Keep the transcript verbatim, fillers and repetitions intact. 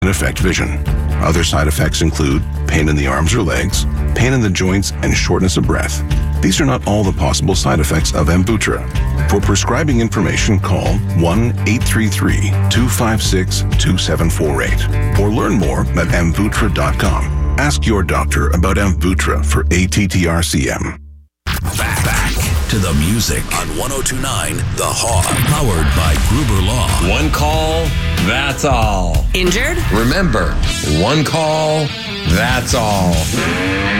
can affect vision. Other side effects include pain in the arms or legs, pain in the joints, and shortness of breath. These are not all the possible side effects of Amvuttra. For prescribing information, call one eight three three, two five six, two seven four eight or learn more at amvuttra dot com. Ask your doctor about Amvuttra for A T T R C M. Back, back to the music on one oh two point nine The Hog, powered by Gruber Law. One call, that's all. Injured? Remember, one call, that's all.